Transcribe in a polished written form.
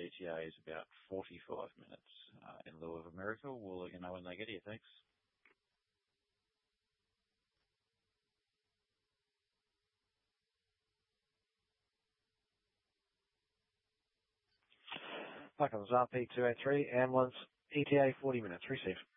ETA is about 45 minutes in lieu of America. We'll let you know when they get here. Thanks. Michael's RP283, ambulance, ETA 40 minutes, receive.